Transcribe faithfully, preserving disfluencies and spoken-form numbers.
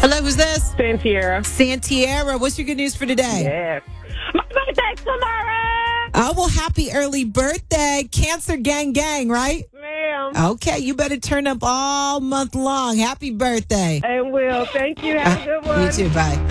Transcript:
Hello, who's this? Santiera. Santiera. What's your good news for today? Yes. My birthday's tomorrow. Oh, well, happy early birthday. Cancer gang gang, right? Ma'am. Okay, you better turn up all month long. Happy birthday. And will. Thank you. Have a good one. You too. Bye.